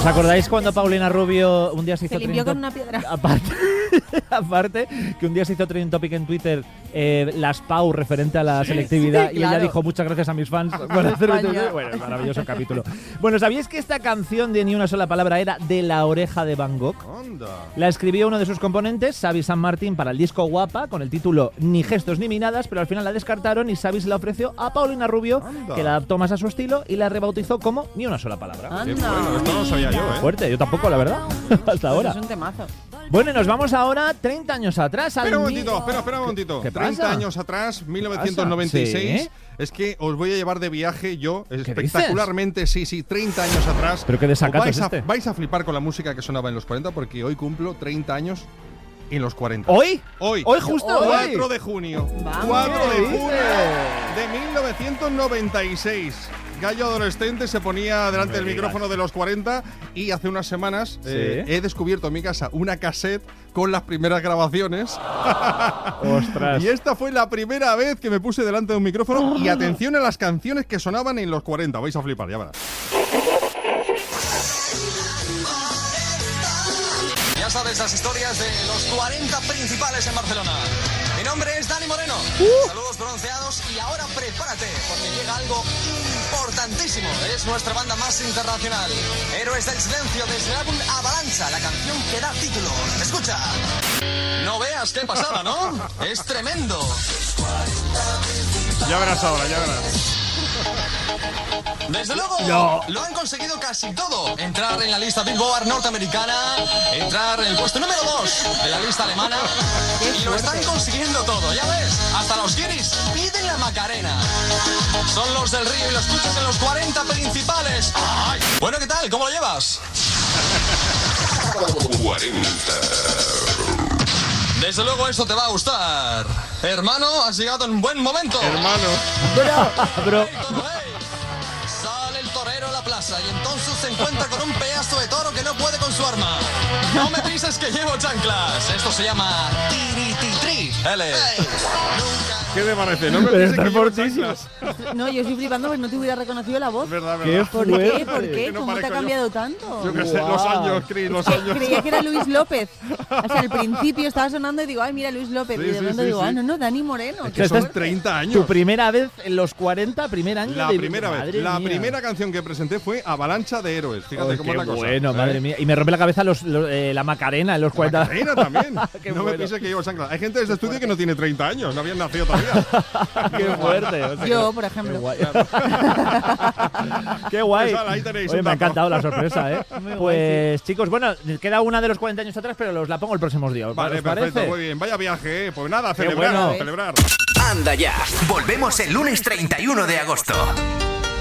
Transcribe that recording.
acordáis cuando Paulina Rubio un día se hizo Se limpió con una piedra. Aparte, que un día se hizo trending topic en Twitter, las Pau referente a la selectividad, sí, y ella claro. dijo muchas gracias a mis fans por hacer. Bueno, maravilloso capítulo. Bueno, ¿sabíais que esta canción de Ni una sola palabra era de La oreja de Van Gogh? Onda. La escribió uno de sus componentes, Xavi San Martín, para el disco Guapa, con el título Ni gestos ni minadas, pero al final la descartaron y Xavi se la ofreció a Paulina Rubio, Anda. que la adaptó más a su estilo y la rebautizó como Ni una sola palabra. Anda. Qué bueno, esto no lo sabía yo, ¿eh? Fuerte, yo tampoco, la verdad, hasta ahora. Es un temazo. Bueno, y nos vamos ahora 30 años atrás. Espera un momentito, espera un momentito. ¿Qué 30 pasa? años atrás, 1996. ¿Sí? Es que os voy a llevar de viaje yo, dices? espectacularmente, sí, 30 años atrás. Pero qué desacato Os es este. vais a flipar con la música que sonaba en los 40 porque hoy cumplo 30 años en los 40. ¿Hoy? Hoy. Hoy justo hoy. 4 de junio. Vamos. 4 de ¿Qué junio dices? de 1996. Gallo adolescente se ponía delante del micrófono de los 40 y hace unas semanas Sí. he descubierto en mi casa una cassette con las primeras grabaciones. Ostras. Y esta fue la primera vez que me puse delante de un micrófono y atención a las canciones que sonaban en los 40. Vais a flipar, ya verás. Ya sabes las historias de los 40 principales en Barcelona. Mi nombre es Dani Moreno. Saludos bronceados y ahora prepárate porque llega algo importantísimo. Es nuestra banda más internacional. Héroes del Silencio desde el álbum Avalancha, la canción que da título. Escucha. No veas qué pasada, ¿no? Es tremendo. Ya verás ahora, ya verás. Desde luego, No. lo han conseguido casi todo. Entrar en la lista Billboard norteamericana, entrar en el puesto número 2 de la lista alemana. Y lo están consiguiendo todo, ya ves. Hasta los guiris piden la Macarena. Son los del Río y lo escuchas en los 40 principales. ¡Ay! Bueno, ¿qué tal? ¿Cómo lo llevas? 40. Desde luego esto te va a gustar. Hermano, has llegado en buen momento. Hermano. Pero, Sale el torero a la plaza y entonces se encuentra con un pedazo de toro que no puede con su arma. No me pises que llevo chanclas. Esto se llama tirititri. L. ¿Qué te parece? No me Pero pienses están que llevo fortísimos. chanclas. No, yo estoy flipando porque no te hubiera reconocido la voz. Es verdad, Qué verdad. ¿Por fuerte. qué? ¿Por qué? Que no ¿Cómo te ha parezco cambiado tanto? Yo qué sé, los Guau. años, Cris, los años. Creía que era Luis López. O sea, al principio estaba sonando y digo, ay, mira, Luis López. Sí, y de sí, pronto sí, digo, sí. ah, no, Dani Moreno. Que Esta son es 30 años. tu primera vez en los 40, primer año La de primera vez. Madre La mía. primera canción que presenté fue Avalancha de Héroes. Fíjate Ay, cómo qué es la cosa. bueno, ¿eh? madre mía. Y me rompe la cabeza la Macarena en los 40. Macarena también. Qué No me bueno. pienses que llevo chanclas. Hay gente de este estudio que no tiene 30 años. No habían nacido todavía. Qué fuerte. O sea, Yo, que- por ejemplo. Qué guay. Qué guay. Pues ala, ahí tenéis Oye, un me ha dato. encantado la sorpresa, ¿eh? Pues chicos, bueno, queda una de los 40 años atrás, pero os la pongo el próximo día. Vale, ¿Os perfecto. parece? Muy bien. Vaya viaje, ¿eh? Pues nada, Qué celebrar. bueno. Celebrar. Anda ya. Volvemos el lunes 31 de agosto.